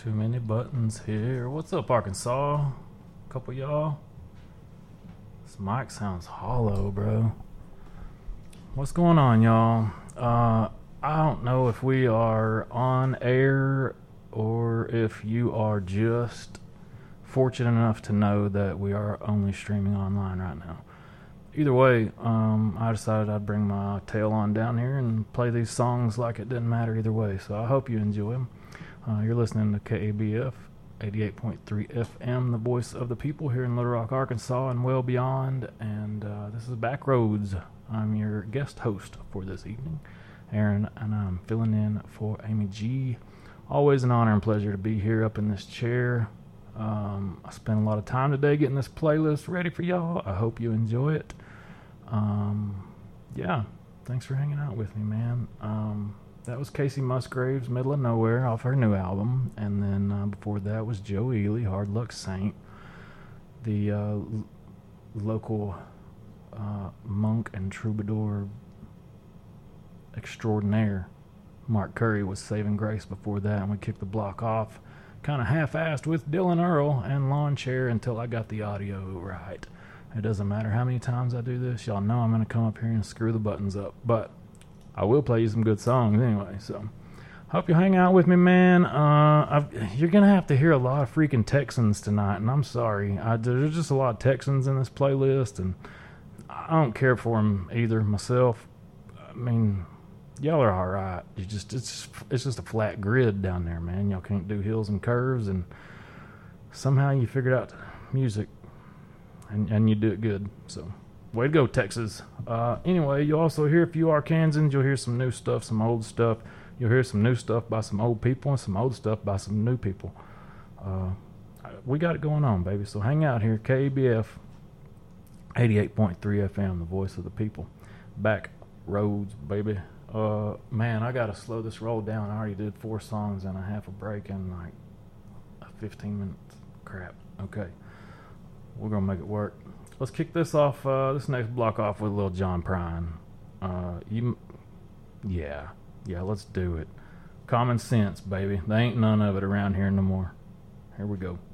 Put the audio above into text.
Too many buttons here. What's up, Arkansas? Couple y'all. This mic sounds hollow, bro. What's going on, y'all? I don't know if we are on air or if you are just fortunate enough to know that we are only streaming online right now. Either way, I decided I'd bring my tail on down here and play these songs like it didn't matter either way. So I hope you enjoy them. You're listening to KABF 88.3 FM, the voice of the people here in Little Rock, Arkansas, and well beyond. And this is Backroads. I'm your guest host for this evening, Aaron, and I'm filling in for Amy G. Always an honor and pleasure to be here up in this chair. I spent a lot of time today getting this playlist ready for y'all. I hope you enjoy it. Yeah, thanks for hanging out with me, man. That was Casey Musgraves, Middle of Nowhere, off her new album. And then before that was Joe Ely, Hard Luck Saint. The local monk and troubadour extraordinaire, Mark Curry, was Saving Grace before that. And we kicked the block off kind of half-assed with Dylan Earl and Lawn Chair until I got the audio right. It doesn't matter how many times I do this. Y'all know I'm going to come up here and screw the buttons up. But I will play you some good songs anyway, so hope you hang out with me, man. You're going to have to hear a lot of freaking Texans tonight, and I'm sorry. There's just a lot of Texans in this playlist, and I don't care for them either myself. I mean, y'all are all right. It's just a flat grid down there, man. Y'all can't do hills and curves, and somehow you figured out music, and you do it good, so way to go, Texas. Anyway, you'll also hear, if you are Arkansans, you'll hear some new stuff, some old stuff. You'll hear some new stuff by some old people and some old stuff by some new people. We got it going on, baby. So hang out here. KBF 88.3 FM, the voice of the people. Back roads, baby. Man, I got to slow this roll down. I already did 4 songs and a half a break in like 15 minutes. Crap. Okay. We're going to make it work. Let's kick this off, this next block off with a little John Prine. Yeah, let's do it. Common sense, baby. There ain't none of it around here no more. Here we go.